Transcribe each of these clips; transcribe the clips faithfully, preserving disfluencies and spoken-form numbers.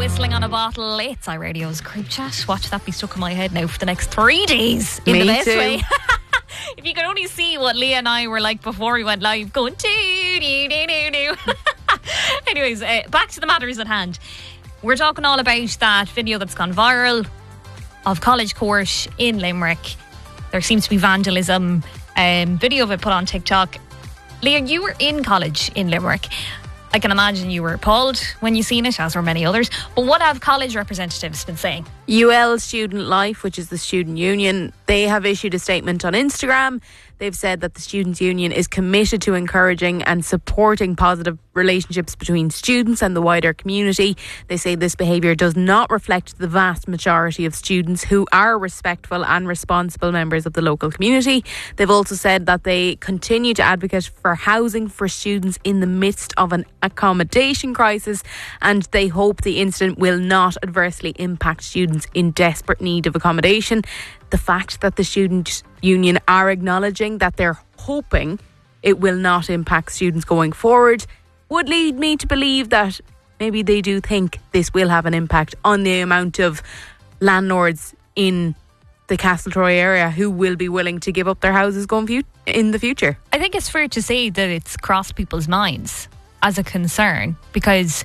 whistling on a bottle. It's iRadio's Creep Chat. Watch that be stuck in my head now for the next three days. In Me the best too. way. If you could only see what Leah and I were like before we went live, going doo doo doo doo doo. Anyways, uh, back to the matters at hand. We're talking all about that video that's gone viral of College Court in Limerick. There seems to be vandalism. Um, video of it put on TikTok. Leah, you were in college in Limerick. I can imagine you were appalled when you seen it, as were many others. But what have college representatives been saying? U L Student Life, which is the student union, they have issued a statement on Instagram. They've said that the Students' Union is committed to encouraging and supporting positive relationships between students and the wider community. They say this behaviour does not reflect the vast majority of students who are respectful and responsible members of the local community. They've also said that they continue to advocate for housing for students in the midst of an accommodation crisis, and they hope the incident will not adversely impact students in desperate need of accommodation. The fact that the Student Union are acknowledging that they're hoping it will not impact students going forward would lead me to believe that maybe they do think this will have an impact on the amount of landlords in the Castletroy area who will be willing to give up their houses going fu- in the future. I think it's fair to say that it's crossed people's minds as a concern, because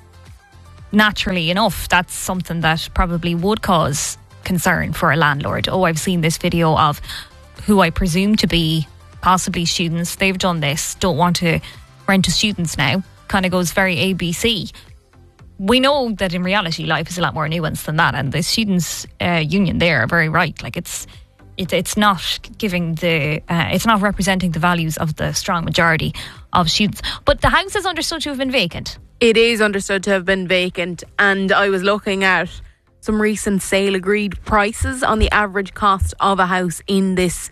naturally enough, that's something that probably would cause concern for a landlord. Oh, I've seen this video of who I presume to be possibly students. They've done this. Don't want to rent to students now. Kind of goes very A B C. We know that in reality, life is a lot more nuanced than that. And the students' uh, union there are very right. Like it's it, it's not giving the uh, it's not representing the values of the strong majority of students. But the house is understood to have been vacant. It is understood to have been vacant, and I was looking at some recent sale agreed prices on the average cost of a house in this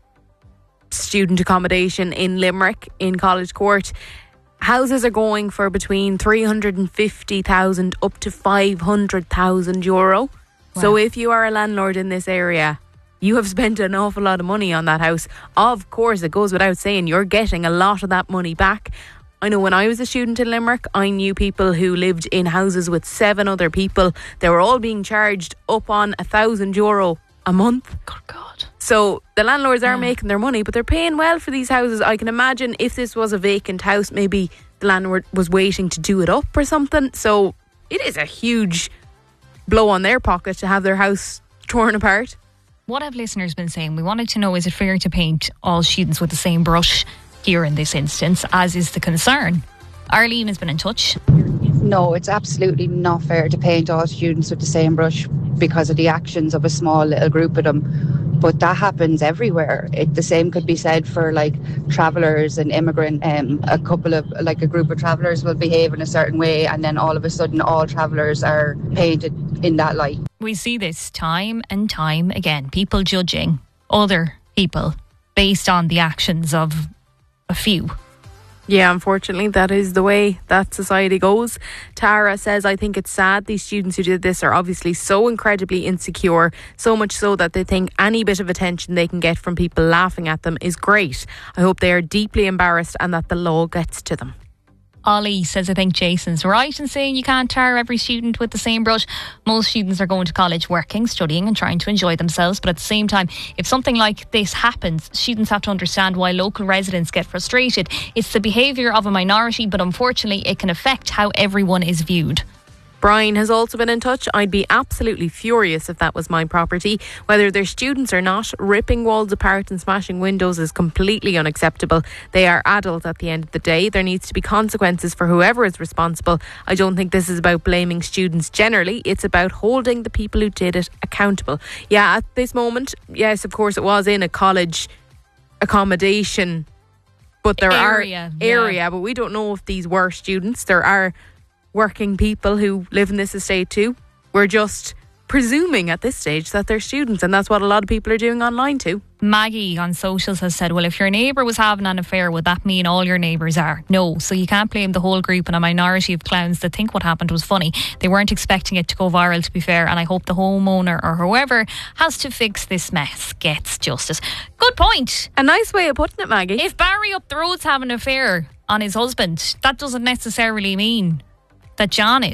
student accommodation in Limerick in College Court. Houses are going for between three hundred fifty thousand up to five hundred thousand euro. Wow. So if you are a landlord in this area, you have spent an awful lot of money on that house. Of course, it goes without saying, you're getting a lot of that money back. I know when I was a student in Limerick, I knew people who lived in houses with seven other people. They were all being charged up on a thousand euro a month. Good God. So the landlords are Yeah. making their money, but they're paying well for these houses. I can imagine if this was a vacant house, maybe the landlord was waiting to do it up or something. So it is a huge blow on their pocket to have their house torn apart. What have listeners been saying? We wanted to know, is it fair to paint all students with the same brush here in this instance, as is the concern? Arlene has been in touch. No, it's absolutely not fair to paint all students with the same brush because of the actions of a small little group of them. But that happens everywhere. It, the same could be said for like travellers and immigrant. Um, a couple of, like a group of travellers will behave in a certain way, and then all of a sudden all travellers are painted in that light. We see this time and time again. People judging other people based on the actions of a few. Yeah, unfortunately, that is the way that society goes. Tara says, I think it's sad. These students who did this are obviously so incredibly insecure, so much so that they think any bit of attention they can get from people laughing at them is great. I hope they are deeply embarrassed and that the law gets to them. Ollie says, I think Jason's right in saying you can't tar every student with the same brush. Most students are going to college working, studying and trying to enjoy themselves. But at the same time, if something like this happens, students have to understand why local residents get frustrated. It's the behaviour of a minority, but unfortunately it can affect how everyone is viewed. Brian has also been in touch. I'd be absolutely furious if that was my property. Whether they're students or not, ripping walls apart and smashing windows is completely unacceptable. They are adults at the end of the day. There needs to be consequences for whoever is responsible. I don't think this is about blaming students generally. It's about holding the people who did it accountable. Yeah, at this moment, yes, of course, it was in a college accommodation, but there Area, are yeah. area, but we don't know if these were students. There are working people who live in this estate too. We're just presuming at this stage that they're students, and that's what a lot of people are doing online too. Maggie on socials has said, well, if your neighbour was having an affair, would that mean all your neighbours are? No, so you can't blame the whole group and a minority of clowns that think what happened was funny. They weren't expecting it to go viral, to be fair, and I hope the homeowner or whoever has to fix this mess gets justice. Good point. A nice way of putting it, Maggie. If Barry up the road's having an affair on his husband, that doesn't necessarily mean that John is.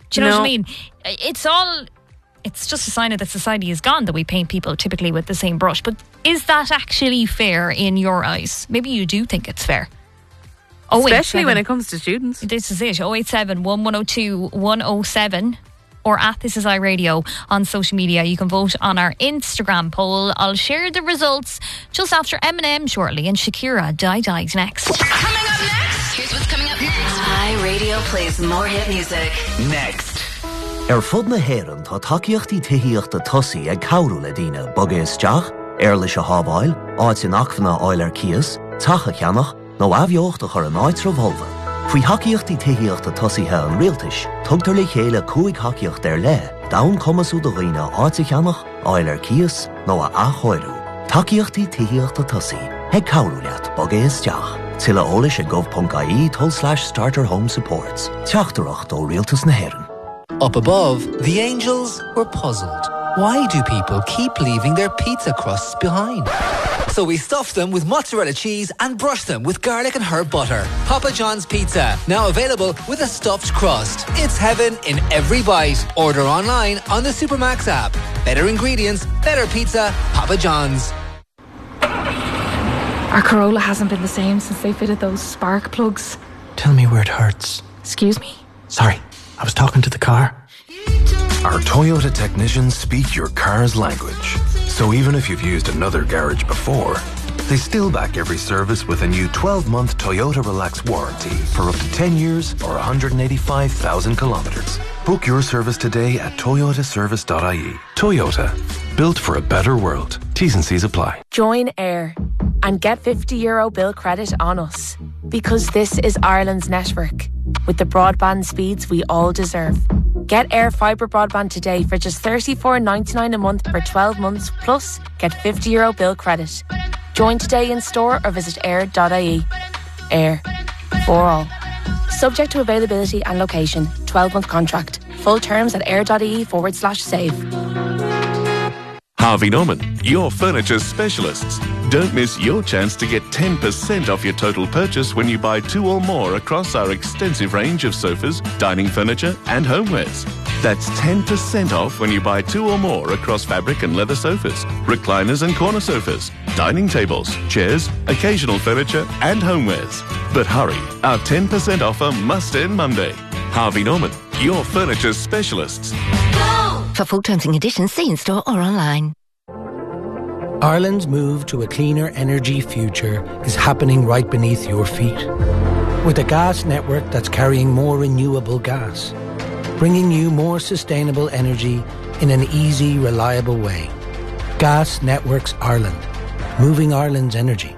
Do you know No. what I mean? It's all, it's just a sign that society is gone that we paint people typically with the same brush. But is that actually fair in your eyes? Maybe you do think it's fair. Especially when it comes to students. This is it. oh eight seven, one one oh two, one oh seven or at This Is iRadio on social media. You can vote on our Instagram poll. I'll share the results just after Eminem shortly, and Shakira Die Die's next. Coming up next. Here's what's coming up next. iRadio plays more hit music. Next. Er fud na héireann tá takeíochtaí tithíochta tosaí ag cabhrú le daoine boga isteach, ar leis a hábháil, áit in achmhanna áil ar cias, tacha cheannach, nó abheocht a chur an áit revolva. Faoi hacaíochtaí tithíochta tosaithe an rialtais, tugtar le chéile cúig hacaíocht ar le, dawn comasú do dhaoine áit a cheannach, áil ar cias, nó a achóirú. Takeíochtaí tithíochta tosaí, ag cabhrú leat boga isteach. Tilla ólis a gov.ie toll slash starter home supports. Teachtarach do rialtas na héireann. Up above, the angels were puzzled. Why do people keep leaving their pizza crusts behind? So we stuffed them with mozzarella cheese and brushed them with garlic and herb butter. Papa John's Pizza, now available with a stuffed crust. It's heaven in every bite. Order online on the Supermax app. Better ingredients, better pizza, Papa John's. Our Corolla hasn't been the same since they fitted those spark plugs. Tell me where it hurts. Excuse me? Sorry, I was talking to the car. Our Toyota technicians speak your car's language. So even if you've used another garage before, they still back every service with a new twelve-month Toyota Relax warranty for up to ten years or one hundred eighty-five thousand kilometres. Book your service today at toyota service dot I E. Toyota, built for a better world. T's and C's apply. Join Air and get fifty euro bill credit on us, because this is Ireland's network with the broadband speeds we all deserve. Get Air Fibre broadband today for just thirty-four ninety-nine a month for twelve months, plus get fifty euro bill credit. Join today in store or visit air dot I E. Air, for all. Subject to availability and location. twelve month contract. Full terms at air.ie forward slash save. Harvey Norman, your furniture specialists. Don't miss your chance to get ten percent off your total purchase when you buy two or more across our extensive range of sofas, dining furniture and homewares. That's ten percent off when you buy two or more across fabric and leather sofas, recliners and corner sofas, dining tables, chairs, occasional furniture and homewares. But hurry, our ten percent offer must end Monday. Harvey Norman, your furniture specialists. For full terms and conditions, see in store or online. Ireland's move to a cleaner energy future is happening right beneath your feet. With a gas network that's carrying more renewable gas, bringing you more sustainable energy in an easy, reliable way. Gas Networks Ireland, moving Ireland's energy.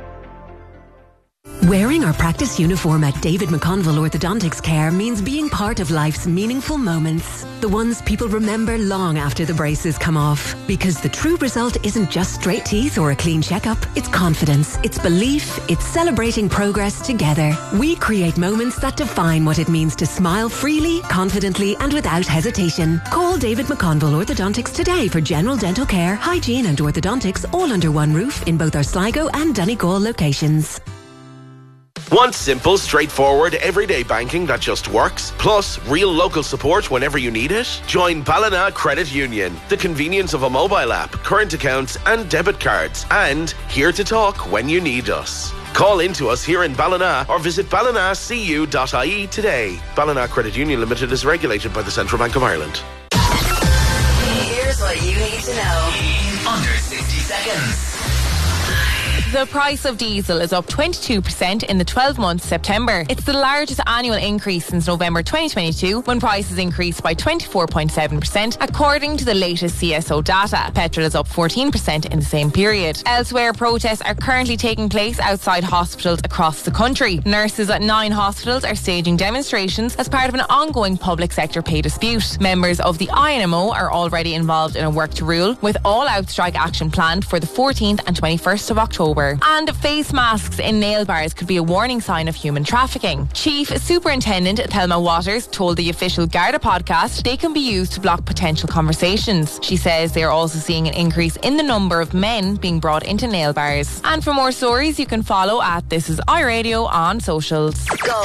Wearing our practice uniform at David McConville Orthodontics Care means being part of life's meaningful moments. The ones people remember long after the braces come off. Because the true result isn't just straight teeth or a clean checkup. It's confidence, it's belief, it's celebrating progress together. We create moments that define what it means to smile freely, confidently and without hesitation. Call David McConville Orthodontics today for general dental care, hygiene and orthodontics all under one roof in both our Sligo and Donegal locations. Want simple, straightforward, everyday banking that just works? Plus, real local support whenever you need it? Join Ballina Credit Union. The convenience of a mobile app, current accounts and debit cards. And here to talk when you need us. Call into us here in Ballina or visit ballina c u dot I E today. Ballina Credit Union Limited is regulated by the Central Bank of Ireland. Here's what you need to know in under sixty seconds. The price of diesel is up twenty-two percent in the twelve months September. It's the largest annual increase since November twenty twenty-two, when prices increased by twenty-four point seven percent, according to the latest C S O data. Petrol is up fourteen percent in the same period. Elsewhere, protests are currently taking place outside hospitals across the country. Nurses at nine hospitals are staging demonstrations as part of an ongoing public sector pay dispute. Members of the I N M O are already involved in a work to rule, with all-out strike action planned for the fourteenth and twenty-first of October. And face masks in nail bars could be a warning sign of human trafficking. Chief Superintendent Thelma Waters told the official Garda podcast they can be used to block potential conversations. She says they are also seeing an increase in the number of men being brought into nail bars. And for more stories, you can follow at This Is iRadio on socials. Go.